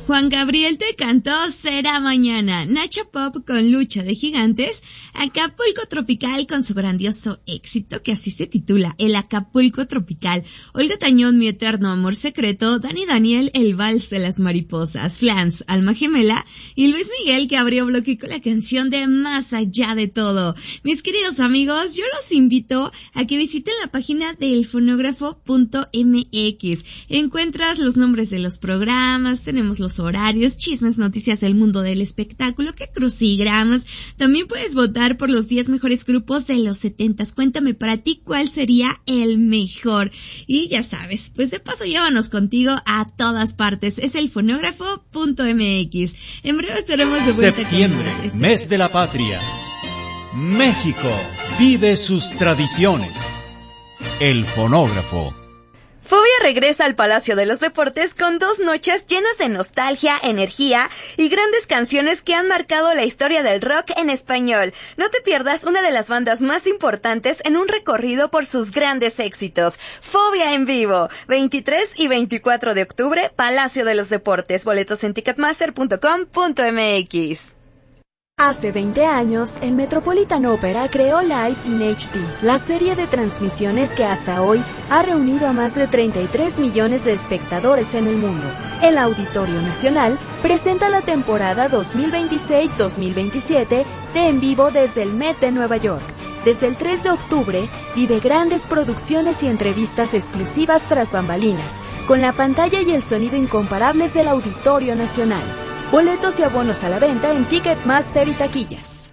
Juan Gabriel te cantó Será Mañana, Nacho Pop con Lucha de Gigantes, Acapulco Tropical con su grandioso éxito que así se titula, El Acapulco Tropical, Olga Tañón, Mi Eterno Amor Secreto, Dani Daniel, El Vals de las Mariposas, Flans, Alma Gemela y Luis Miguel que abrió bloque con la canción de Más Allá de Todo. Mis queridos amigos, yo los invito a que visiten la página de elfonógrafo.mx. Encuentras los nombres de los programas, tenemos los horarios, chismes, noticias del mundo del espectáculo, que crucigramas. También puedes votar por los 10 mejores grupos de los 70s. Cuéntame para ti cuál sería el mejor. Y ya sabes, pues de paso llévanos contigo a todas partes. Es elfonógrafo.mx. En breve estaremos de vuelta. Septiembre, mes de la patria. México vive sus tradiciones. El Fonógrafo. Fobia regresa al Palacio de los Deportes con 2 noches llenas de nostalgia, energía y grandes canciones que han marcado la historia del rock en español. No te pierdas una de las bandas más importantes en un recorrido por sus grandes éxitos. Fobia en vivo, 23 y 24 de octubre, Palacio de los Deportes. Boletos en ticketmaster.com.mx. Hace 20 años, el Metropolitan Opera creó Live in HD, la serie de transmisiones que hasta hoy ha reunido a más de 33 millones de espectadores en el mundo. El Auditorio Nacional presenta la temporada 2026-2027 de En Vivo desde el Met de Nueva York. Desde el 3 de octubre, vive grandes producciones y entrevistas exclusivas tras bambalinas, con la pantalla y el sonido incomparables del Auditorio Nacional. Boletos y abonos a la venta en Ticketmaster y taquillas.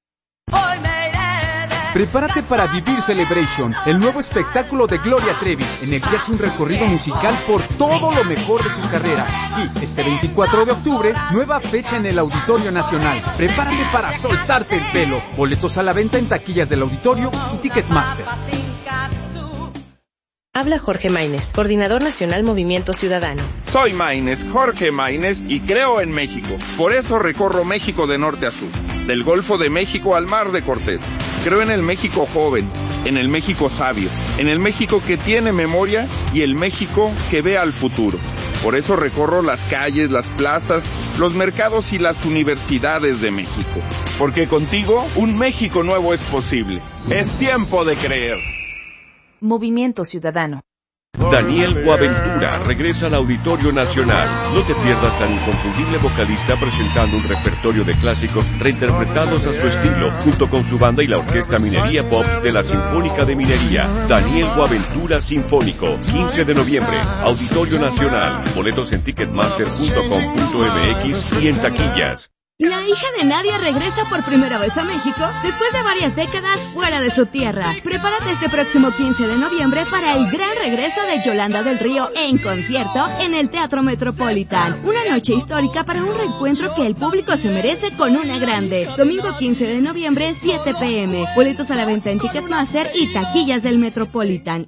Prepárate para Vivir Celebration, el nuevo espectáculo de Gloria Trevi, en el que hace un recorrido musical por todo lo mejor de su carrera. Sí, este 24 de octubre, nueva fecha en el Auditorio Nacional. Prepárate para soltarte el pelo. Boletos a la venta en taquillas del Auditorio y Ticketmaster. Habla Jorge Maínez, Coordinador Nacional Movimiento Ciudadano. Soy Maínez, Jorge Maínez, y creo en México. Por eso recorro México de norte a sur, del Golfo de México al Mar de Cortés. Creo en el México joven, en el México sabio, en el México que tiene memoria y el México que ve al futuro. Por eso recorro las calles, las plazas, los mercados y las universidades de México. Porque contigo, un México nuevo es posible. Es tiempo de creer. Movimiento Ciudadano. Daniel Boaventura regresa al Auditorio Nacional. No te pierdas al inconfundible vocalista presentando un repertorio de clásicos reinterpretados a su estilo, junto con su banda y la Orquesta Minería Pops de la Sinfónica de Minería. Daniel Boaventura Sinfónico, 15 de noviembre, Auditorio Nacional. Boletos en ticketmaster.com.mx y en taquillas. La hija de Nadia regresa por primera vez a México después de varias décadas fuera de su tierra. Prepárate este próximo 15 de noviembre para el gran regreso de Yolanda del Río en concierto en el Teatro Metropolitan. Una noche histórica para un reencuentro que el público se merece con una grande. Domingo 15 de noviembre, 7 p.m. Boletos a la venta en Ticketmaster y taquillas del Metropolitan.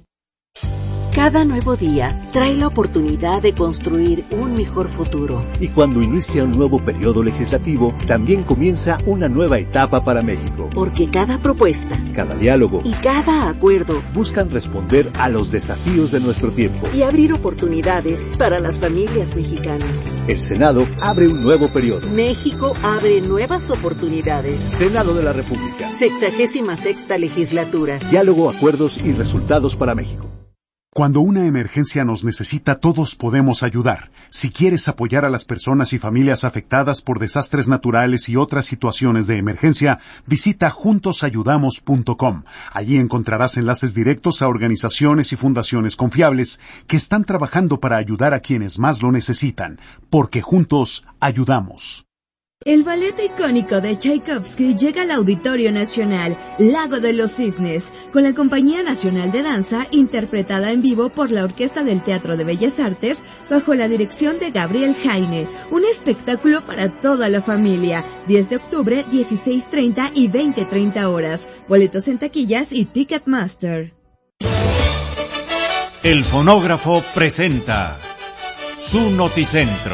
Cada nuevo día trae la oportunidad de construir un mejor futuro. Y cuando inicia un nuevo periodo legislativo, también comienza una nueva etapa para México. Porque cada propuesta, cada diálogo y cada acuerdo buscan responder a los desafíos de nuestro tiempo y abrir oportunidades para las familias mexicanas. El Senado abre un nuevo periodo. México abre nuevas oportunidades. Senado de la República. 66ª legislatura. Diálogo, acuerdos y resultados para México. Cuando una emergencia nos necesita, todos podemos ayudar. Si quieres apoyar a las personas y familias afectadas por desastres naturales y otras situaciones de emergencia, visita juntosayudamos.com. Allí encontrarás enlaces directos a organizaciones y fundaciones confiables que están trabajando para ayudar a quienes más lo necesitan, porque juntos ayudamos. El ballet icónico de Tchaikovsky llega al Auditorio Nacional, Lago de los Cisnes, con la Compañía Nacional de Danza, interpretada en vivo por la Orquesta del Teatro de Bellas Artes, bajo la dirección de Gabriel Jaine. Un espectáculo para toda la familia. 10 de octubre, 16:30 y 20:30 horas. Boletos en taquillas y Ticketmaster. El Fonógrafo presenta su Noticentro.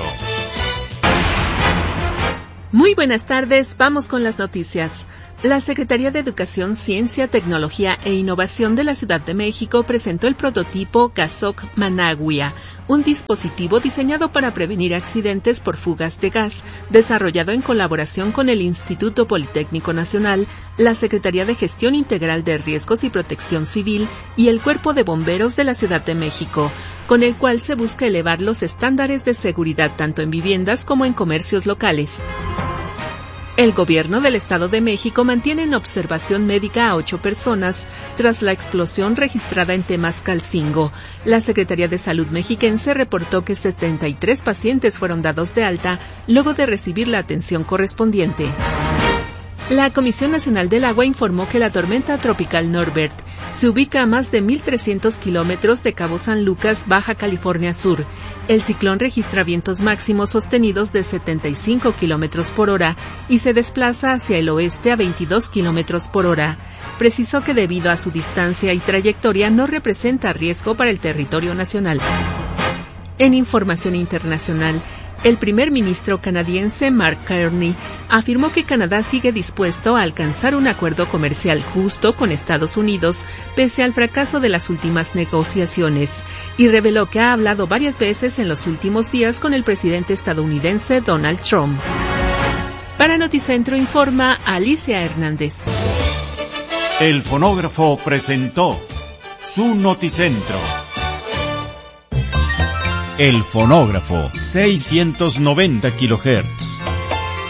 Muy buenas tardes, vamos con las noticias. La Secretaría de Educación, Ciencia, Tecnología e Innovación de la Ciudad de México presentó el prototipo Casoc Managua, un dispositivo diseñado para prevenir accidentes por fugas de gas, desarrollado en colaboración con el Instituto Politécnico Nacional, la Secretaría de Gestión Integral de Riesgos y Protección Civil y el Cuerpo de Bomberos de la Ciudad de México, con el cual se busca elevar los estándares de seguridad tanto en viviendas como en comercios locales. El gobierno del Estado de México mantiene en observación médica a 8 personas tras la explosión registrada en Temascalcingo. La Secretaría de Salud mexiquense reportó que 73 pacientes fueron dados de alta luego de recibir la atención correspondiente. La Comisión Nacional del Agua informó que la tormenta tropical Norbert se ubica a más de 1.300 kilómetros de Cabo San Lucas, Baja California Sur. El ciclón registra vientos máximos sostenidos de 75 kilómetros por hora y se desplaza hacia el oeste a 22 kilómetros por hora. Precisó que debido a su distancia y trayectoria no representa riesgo para el territorio nacional. En información internacional, el primer ministro canadiense Mark Carney afirmó que Canadá sigue dispuesto a alcanzar un acuerdo comercial justo con Estados Unidos pese al fracaso de las últimas negociaciones y reveló que ha hablado varias veces en los últimos días con el presidente estadounidense Donald Trump. Para Noticentro informa Alicia Hernández. El fonógrafo presentó su Noticentro. El fonógrafo, 690 kHz.